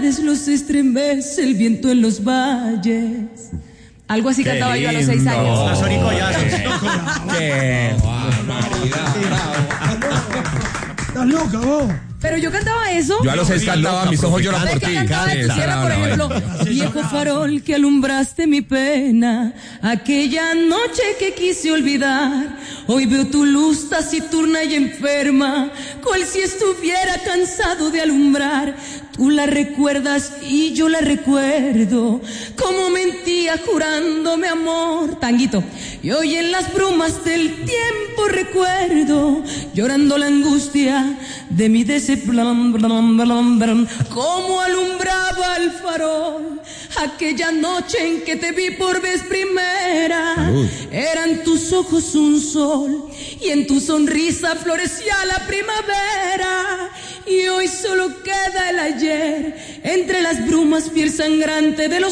tardes los estremece el viento en los valles. Algo así cantaba yo a los 6 años. ¡Qué ¡Estás loca vos! Pero yo cantaba eso. Yo a los 6 cantaba Mis ojos lloran por ti. Cantaba de tu sierra, por ejemplo, viejo farol que alumbraste mi pena, aquella noche que quise olvidar, hoy veo tu luz taciturna y enferma, cual si estuviera cansado de alumbrar. Tú la recuerdas y yo la recuerdo, como mentía jurándome amor. Tanguito. Y hoy en las brumas del tiempo recuerdo, llorando la angustia de mi decepción, como alumbraba el farol aquella noche en que te vi por vez primera. Eran tus ojos un sol y en tu sonrisa florecía la primavera. Y hoy solo queda el ayer entre las brumas, piel sangrante de los